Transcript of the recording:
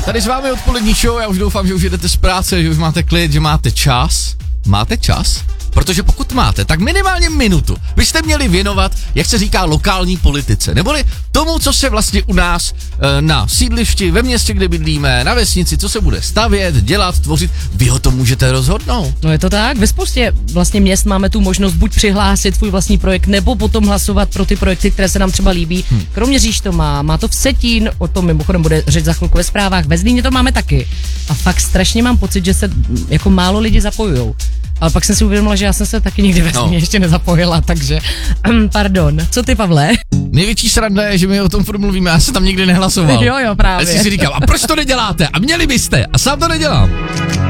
Tady s vámi odpolední show, já už doufám, že už jedete z práce, že už máte klid, že máte čas. Máte čas? Protože pokud máte, tak minimálně minutu byste měli věnovat, jak se říká, lokální politice. Neboli tomu, co se vlastně u nás na sídlišti, ve městě, kde bydlíme, na vesnici, co se bude stavět, dělat, tvořit, vy o tom můžete rozhodnout. No je to tak, ve spoustě vlastně měst máme tu možnost buď přihlásit svůj vlastní projekt, nebo potom hlasovat pro ty projekty, které se nám třeba líbí. Kroměříž to má to v Vsetín, o tom mimochodem bude řeč za chvilku ve zprávách, ve Zlíně to máme taky. A fakt strašně mám pocit, že se jako málo lidi zapojujou. Ale pak jsem si uvědomila, že já jsem se taky nikdy ve Zlíně ještě nezapojila, takže pardon. Co ty, Pavle? Největší sranda je, že my o tom furt mluvíme, já jsem tam nikdy nehlasoval. Jo, právě. Já si říkám, a proč to neděláte? A měli byste, a sám to nedělám.